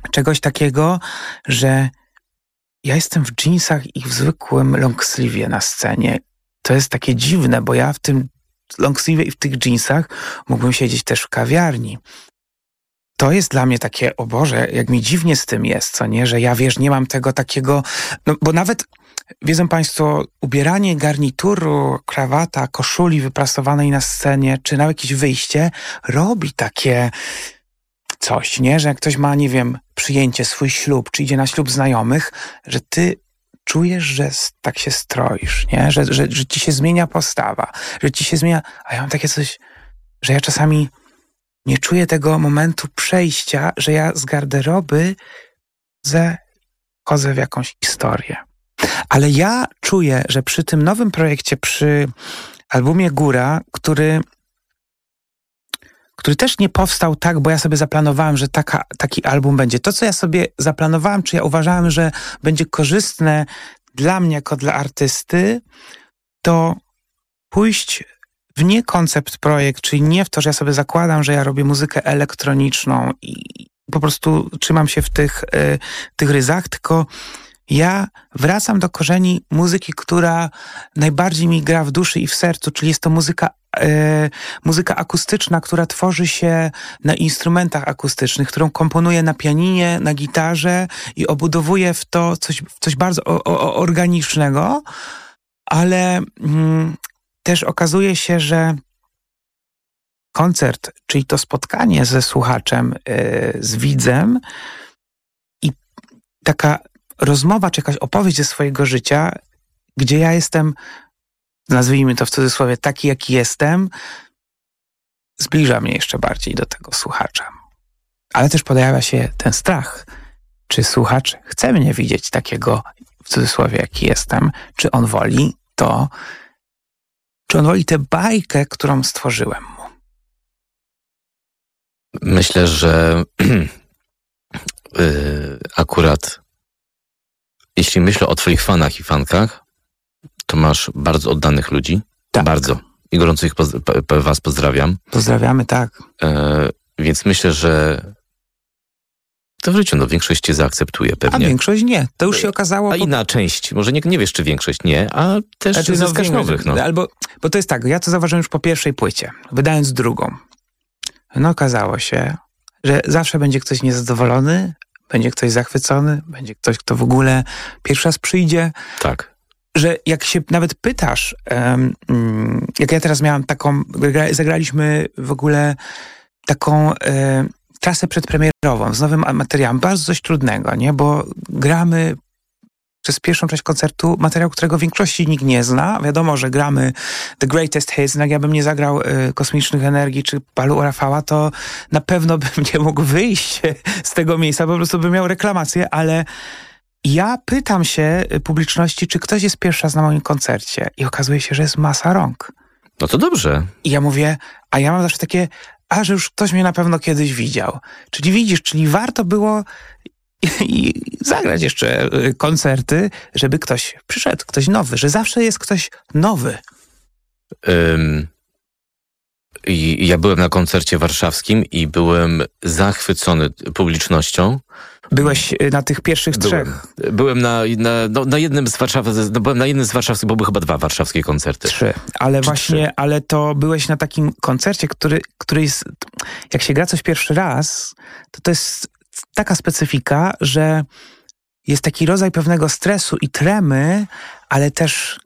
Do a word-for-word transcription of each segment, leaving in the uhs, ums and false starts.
czegoś takiego, że ja jestem w dżinsach i w zwykłym longsleeve'ie na scenie. To jest takie dziwne, bo ja w tym longsleeve'ie i w tych dżinsach mógłbym siedzieć też w kawiarni. To jest dla mnie takie, o Boże, jak mi dziwnie z tym jest, co nie? Że ja, wiesz, nie mam tego takiego... No, bo nawet, wiedzą Państwo, ubieranie garnituru, krawata, koszuli wyprasowanej na scenie, czy nawet jakieś wyjście, robi takie coś, nie? Że jak ktoś ma, nie wiem, przyjęcie, swój ślub, czy idzie na ślub znajomych, że ty czujesz, że tak się stroisz, nie? Że, że, że ci się zmienia postawa, że ci się zmienia... A ja mam takie coś, że ja czasami nie czuję tego momentu przejścia, że ja z garderoby ze chodzę w jakąś historię. Ale ja czuję, że przy tym nowym projekcie, przy albumie Góra, który, który też nie powstał tak, bo ja sobie zaplanowałem, że taka, taki album będzie. To, co ja sobie zaplanowałem, czy ja uważałem, że będzie korzystne dla mnie jako dla artysty, to pójść w nie koncept projekt, czyli nie w to, że ja sobie zakładam, że ja robię muzykę elektroniczną i po prostu trzymam się w tych, y, tych ryzach, tylko ja wracam do korzeni muzyki, która najbardziej mi gra w duszy i w sercu, czyli jest to muzyka, y, muzyka akustyczna, która tworzy się na instrumentach akustycznych, którą komponuję na pianinie, na gitarze i obudowuję w to coś, coś bardzo o, o, organicznego, ale... Mm, też okazuje się, że koncert, czyli to spotkanie ze słuchaczem, yy, z widzem i taka rozmowa, czy jakaś opowieść ze swojego życia, gdzie ja jestem, nazwijmy to w cudzysłowie, taki jaki jestem, zbliża mnie jeszcze bardziej do tego słuchacza. Ale też pojawia się ten strach, czy słuchacz chce mnie widzieć takiego, w cudzysłowie, jaki jestem, czy on woli to, czy on woli tę bajkę, którą stworzyłem mu? Myślę, że yy, akurat jeśli myślę o twoich fanach i fankach, to masz bardzo oddanych ludzi. Tak. Bardzo. I gorąco ich poz- p- was pozdrawiam. Pozdrawiamy, tak. Yy, więc myślę, że to w życiu, no większość cię zaakceptuje pewnie. A większość nie. To już się okazało... A inna część, może nie, nie wiesz, czy większość nie, a też znaczy, zyskasz no, nowych. No. Albo, bo to jest tak, ja to zauważyłem już po pierwszej płycie, wydając drugą. No okazało się, że zawsze będzie ktoś niezadowolony, będzie ktoś zachwycony, będzie ktoś, kto w ogóle pierwszy raz przyjdzie. Tak. Że jak się nawet pytasz, um, jak ja teraz miałam taką, zagraliśmy w ogóle taką... Um, trasę przedpremierową z nowym materiałem, bardzo coś trudnego, nie? Bo gramy przez pierwszą część koncertu materiał, którego w większości nikt nie zna. Wiadomo, że gramy The Greatest Hits, no jak ja bym nie zagrał y, Kosmicznych Energii czy Palu Rafała, to na pewno bym nie mógł wyjść z tego miejsca, po prostu bym miał reklamację, ale ja pytam się publiczności, czy ktoś jest pierwszy raz na moim koncercie i okazuje się, że jest masa rąk. No to dobrze. I ja mówię, a ja mam zawsze takie, a że już ktoś mnie na pewno kiedyś widział. Czyli widzisz, czyli warto było i, i zagrać jeszcze koncerty, żeby ktoś przyszedł, ktoś nowy, że zawsze jest ktoś nowy. Um, i, ja byłem na koncercie warszawskim i byłem zachwycony publicznością. Byłeś na tych pierwszych byłem, trzech? Byłem na, na, no, na jednym z Warszaw, no, byłem na jednym z warszawskich, bo były chyba dwa warszawskie koncerty. Trzy. Ale Czy właśnie, trzy? ale to byłeś na takim koncercie, który, który jest, jak się gra coś pierwszy raz, to to jest taka specyfika, że jest taki rodzaj pewnego stresu i tremy, ale też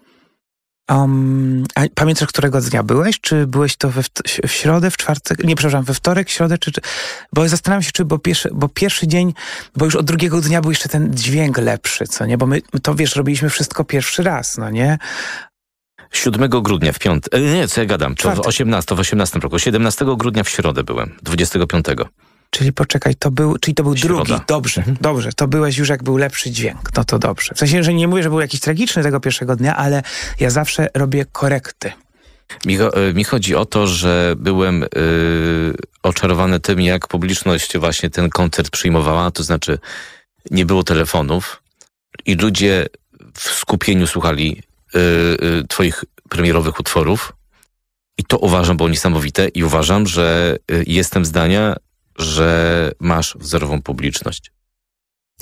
Um, a pamiętasz, którego dnia byłeś? Czy byłeś to we w, w środę, w czwartek? Nie, przepraszam, we wtorek, środę, czy... czy bo zastanawiam się, czy bo pierwszy, bo pierwszy dzień, bo już od drugiego dnia był jeszcze ten dźwięk lepszy, co nie? Bo my, my to, wiesz, robiliśmy wszystko pierwszy raz, no nie? siódmego grudnia w piątek... Nie, co ja gadam? To w osiemnastym, w osiemnastym roku. siedemnastego grudnia w środę byłem. dwudziestego piątego. Czyli poczekaj, to był, czyli to był Środa. drugi. Dobrze, mhm. dobrze. To byłeś już jak był lepszy dźwięk. No to dobrze. W sensie, że nie mówię, że był jakiś tragiczny tego pierwszego dnia, ale ja zawsze robię korekty. Mi, mi chodzi o to, że byłem yy, oczarowany tym, jak publiczność właśnie ten koncert przyjmowała. To znaczy, nie było telefonów i ludzie w skupieniu słuchali yy, yy, twoich premierowych utworów. I to uważam było niesamowite i uważam, że yy, jestem zdania, że masz wzorową publiczność.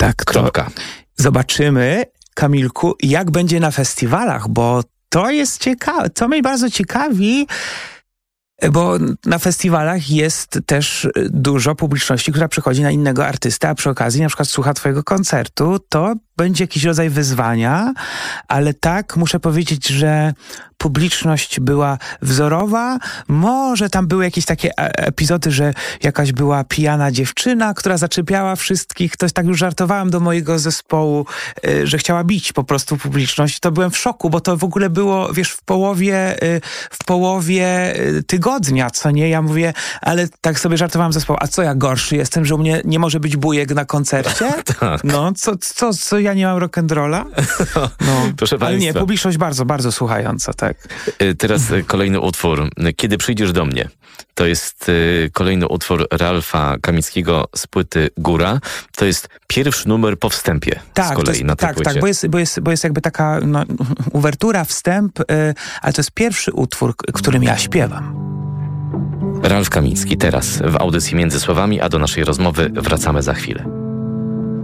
Tak, Kropka. Zobaczymy, Kamilku, jak będzie na festiwalach, bo to jest ciekawe. To mnie bardzo ciekawi, bo na festiwalach jest też dużo publiczności, która przychodzi na innego artystę, a przy okazji na przykład słucha twojego koncertu. To będzie jakiś rodzaj wyzwania, ale tak, muszę powiedzieć, że publiczność była wzorowa. Może tam były jakieś takie epizody, że jakaś była pijana dziewczyna, która zaczepiała wszystkich. To tak już żartowałem do mojego zespołu, że chciała bić po prostu publiczność. To byłem w szoku, bo to w ogóle było, wiesz, w połowie, w połowie tygodnia, co nie? Ja mówię, ale tak sobie żartowałem zespołu. A co ja gorszy jestem, że u mnie nie może być bujek na koncercie? Tak. No, co, co, co ja nie mam rock'n'rolla? No, proszę ale państwa. nie, publiczność bardzo, bardzo słuchająca, tak. Teraz kolejny utwór. Kiedy przyjdziesz do mnie. To jest kolejny utwór Ralfa Kamickiego z płyty Góra. To jest pierwszy numer po wstępie tak, z kolei to jest, na tej tak, płycie. Tak, bo jest, bo jest, bo jest jakby taka no, uwertura, wstęp, yy, ale to jest pierwszy utwór, którym ja śpiewam. Ralf Kamicki teraz w audycji Między Słowami, a do naszej rozmowy wracamy za chwilę.